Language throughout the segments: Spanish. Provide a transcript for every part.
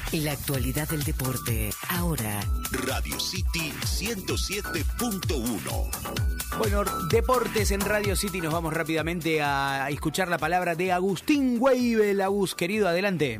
La actualidad del deporte, ahora. Radio City 107.1. Bueno, deportes en Radio City, nos vamos rápidamente a escuchar la palabra de Agustín Weibel. Agus, querido, adelante.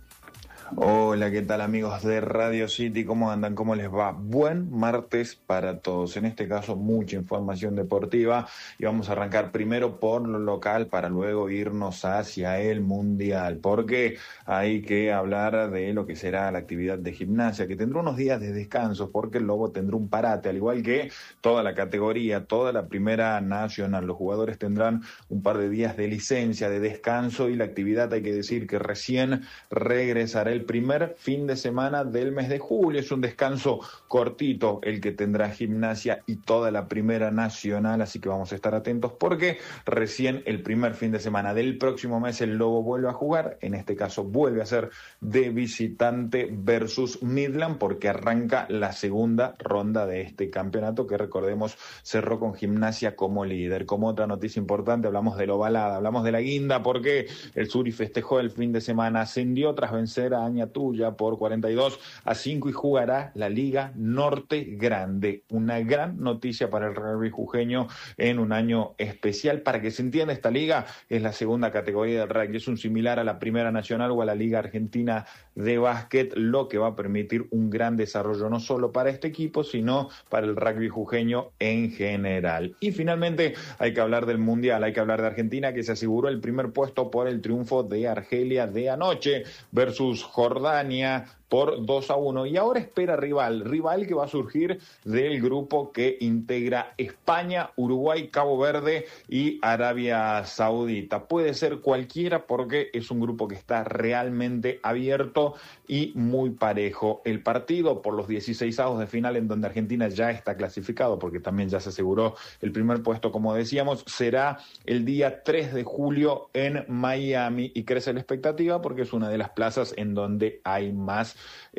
Hola, ¿qué tal amigos de Radio City? ¿Cómo andan? ¿Cómo les va? Buen martes para todos. En este caso, mucha información deportiva y vamos a arrancar primero por lo local para luego irnos hacia el mundial, porque hay que hablar de lo que será la actividad de gimnasia, que tendrá unos días de descanso porque el Lobo tendrá un parate, al igual que toda la categoría, toda la primera nacional. Los jugadores tendrán un par de días de licencia, de descanso, y la actividad, hay que decir que recién regresará el primer fin de semana del mes de julio. Es un descanso cortito el que tendrá gimnasia y toda la primera nacional, así que vamos a estar atentos porque recién el primer fin de semana del próximo mes el Lobo vuelve a jugar. En este caso vuelve a ser de visitante versus Midland, porque arranca la segunda ronda de este campeonato que, recordemos, cerró con gimnasia como líder. Como otra noticia importante, hablamos de la Ovalada, hablamos de la Guinda, porque el Suri festejó el fin de semana, ascendió tras vencer a Añatuya por 42-5 y jugará la Liga Norte Grande. Una gran noticia para el rugby jujeño en un año especial. Para que se entienda, esta liga es la segunda categoría del rugby, es un similar a la Primera Nacional o a la Liga Argentina de Básquet, lo que va a permitir un gran desarrollo no solo para este equipo, sino para el rugby jujeño en general. Y finalmente hay que hablar del Mundial, hay que hablar de Argentina, que se aseguró el primer puesto por el triunfo de Argelia de anoche versus Jordania por 2-1, y ahora espera rival que va a surgir del grupo que integra España, Uruguay, Cabo Verde y Arabia Saudita. Puede ser cualquiera porque es un grupo que está realmente abierto y muy parejo. El partido por los 16avos de final, en donde Argentina ya está clasificado porque también ya se aseguró el primer puesto, como decíamos, será el día 3 de julio en Miami, y crece la expectativa porque es una de las plazas en donde hay más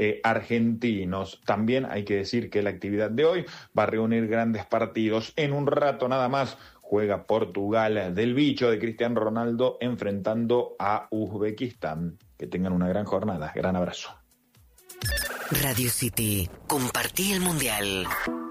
argentinos. También hay que decir que la actividad de hoy va a reunir grandes partidos. En un rato nada más juega Portugal del bicho de Cristiano Ronaldo enfrentando a Uzbekistán. Que tengan una gran jornada. Gran abrazo. Radio City. Compartí el mundial.